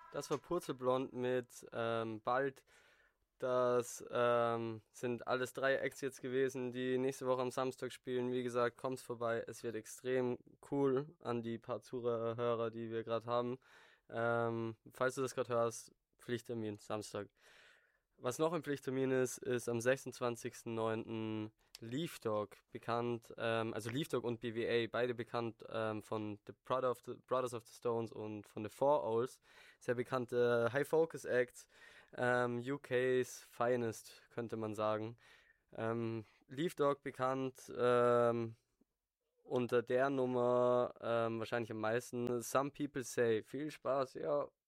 Das war Purzelblond mit Bald. Das sind alles 3 Acts jetzt gewesen, die nächste Woche am Samstag spielen. Wie gesagt, kommt's vorbei. Es wird extrem cool an die paar Zuhörer, die wir gerade haben. Falls du das gerade hörst, Pflichttermin, Samstag. Was noch ein Pflichttermin ist am 26.09. Leaf Dog, bekannt, also Leaf Dog und BWA, beide bekannt von The Brothers of the Stones und von The Four Owls. Sehr bekannte High Focus Acts, UK's Finest, könnte man sagen. Leaf Dog bekannt unter der Nummer wahrscheinlich am meisten Some People Say. Viel Spaß, ja.